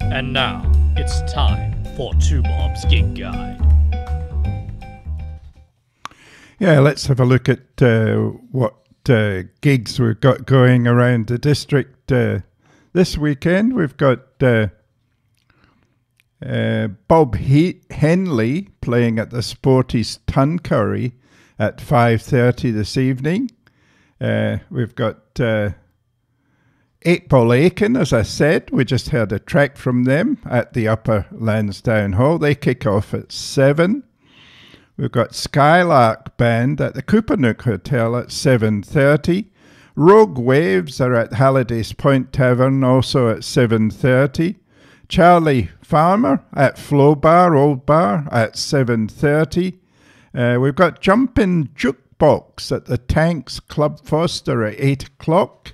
And now, it's time for Two Bob's Gig Guide. Yeah, let's have a look at what gigs we've got going around the district this weekend. We've got Bob Henley playing at the Sporties Tuncurry at 5:30 this evening. We've got 8 Ball Aiken, as I said. We just heard a track from them at the Upper Lansdowne Hall. They kick off at 7. We've got Skylark Band at the Coopernook Hotel at 7:30. Rogue Waves are at Halliday's Point Tavern, also at 7:30. Charlie Farmer at Flow Bar, Old Bar, at 7:30. We've got Jumpin' Jukebox at the Tanks Club Foster at 8 o'clock.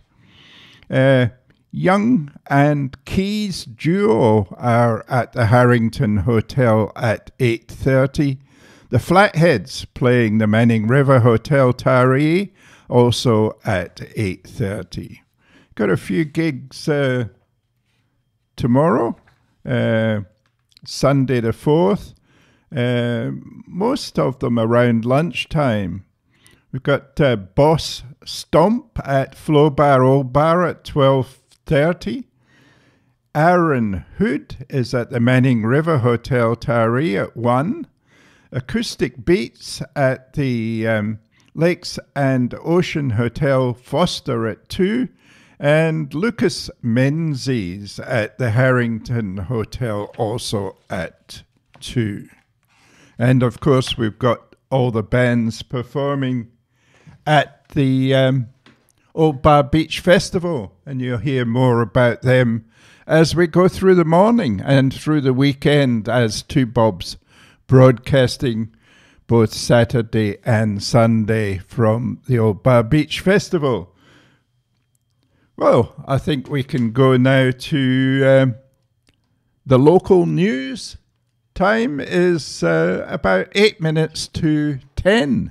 Young and Keys Duo are at the Harrington Hotel at 8:30. The Flatheads playing the Manning River Hotel Taree, also at 8:30. Got a few gigs tomorrow, Sunday the 4th. Most of them around lunchtime. We've got Boss Stomp at Flow Bar Old Bar at 12:30. Aaron Hood is at the Manning River Hotel Taree at 1. Acoustic Beats at the Lakes and Ocean Hotel Foster at 2. And Lucas Menzies at the Harrington Hotel also at 2. And of course we've got all the bands performing at the Old Bar Beach Festival, and you'll hear more about them as we go through the morning and through the weekend as Two Bobs broadcasting both Saturday and Sunday from the Old Bar Beach Festival. Well, I think we can go now to the local news. Time is about 8 minutes to 10.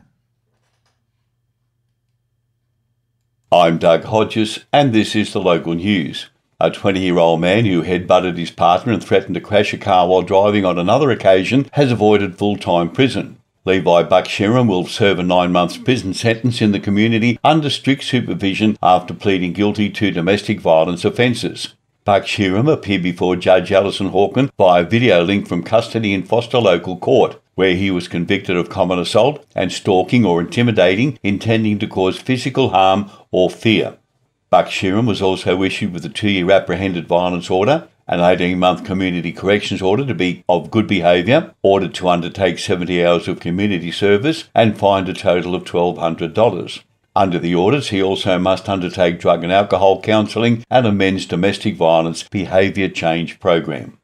I'm Doug Hodges, and this is the local news. A 20-year-old man who headbutted his partner and threatened to crash a car while driving on another occasion has avoided full-time prison. Levi Bucksheram will serve a 9-month prison sentence in the community under strict supervision after pleading guilty to domestic violence offences. Bucksheram appeared before Judge Alison Hawken via video link from custody in Foster Local Court, where he was convicted of common assault and stalking or intimidating, intending to cause physical harm or fear. Bucksheram was also issued with a 2-year apprehended violence order, an 18-month community corrections order to be of good behaviour, ordered to undertake 70 hours of community service, and fined a total of $1,200. Under the orders, he also must undertake drug and alcohol counselling and a men's domestic violence behaviour change program.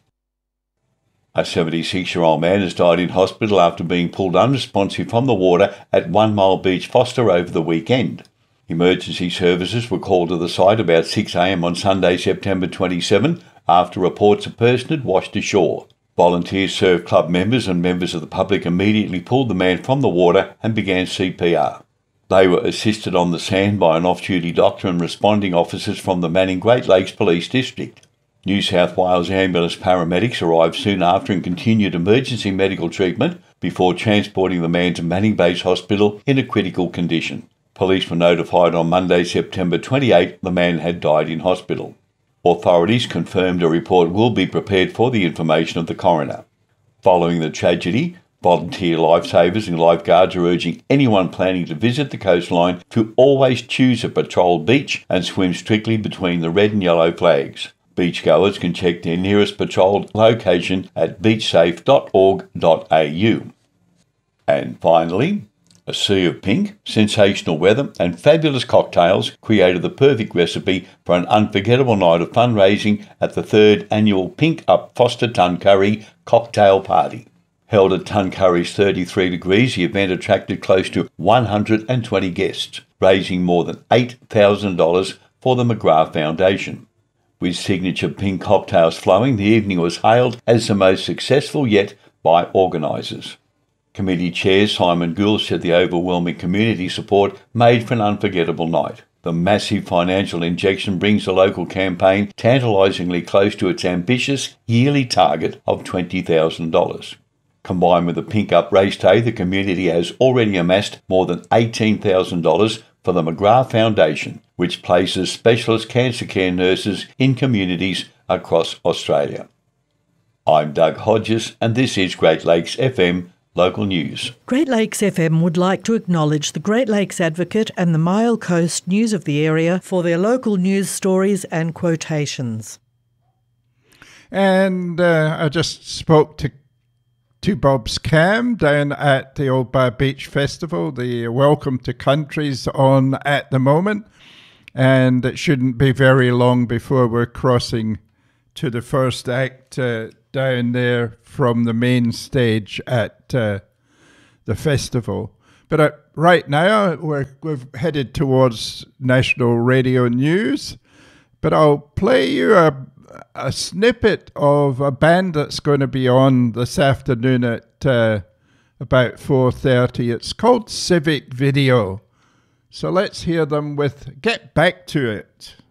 A 76-year-old man has died in hospital after being pulled unresponsive from the water at 1 Mile Beach Foster over the weekend. Emergency services were called to the site about 6 a.m. on Sunday, September 27, after reports a person had washed ashore. Volunteers served club members and members of the public immediately pulled the man from the water and began CPR. They were assisted on the sand by an off-duty doctor and responding officers from the Manning Great Lakes Police District. New South Wales ambulance paramedics arrived soon after and continued emergency medical treatment before transporting the man to Manning Base Hospital in a critical condition. Police were notified on Monday, September 28, the man had died in hospital. Authorities confirmed a report will be prepared for the information of the coroner. Following the tragedy, volunteer lifesavers and lifeguards are urging anyone planning to visit the coastline to always choose a patrolled beach and swim strictly between the red and yellow flags. Beachgoers can check their nearest patrolled location at beachsafe.org.au. And finally, a sea of pink, sensational weather and fabulous cocktails created the perfect recipe for an unforgettable night of fundraising at the 3rd annual Pink Up Foster Tuncurry Cocktail Party. Held at Tuncurry's 33 degrees, the event attracted close to 120 guests, raising more than $8,000 for the McGrath Foundation. With signature pink cocktails flowing, the evening was hailed as the most successful yet by organisers. Committee Chair Simon Gould said the overwhelming community support made for an unforgettable night. The massive financial injection brings the local campaign tantalisingly close to its ambitious yearly target of $20,000. Combined with the Pink Up race day, the community has already amassed more than $18,000 for the McGrath Foundation, which places specialist cancer care nurses in communities across Australia. I'm Doug Hodges, and this is Great Lakes FM Local News. Great Lakes FM would like to acknowledge the Great Lakes Advocate and the Mile Coast News of the area for their local news stories and quotations. And I just spoke to Two Bob's Cam down at the Old Bar Beach Festival. The Welcome to Country's on at the moment, and it shouldn't be very long before we're crossing to the first act down there from the main stage at the festival. But right now we've headed towards National Radio News, but I'll play you a snippet of a band that's going to be on this afternoon at about 4:30. It's called Civic Video. So let's hear them with Get Back to It.